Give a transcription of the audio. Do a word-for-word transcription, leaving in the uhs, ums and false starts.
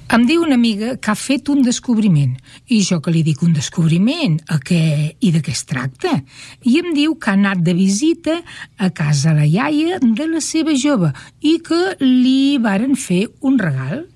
Em diu una amiga que ha fet un descobriment, i jo que li dic un descobriment, a què i de què es tracta? I em diu que ha anat de visita a casa la iaia de la seva jove i que li varen fer un regal.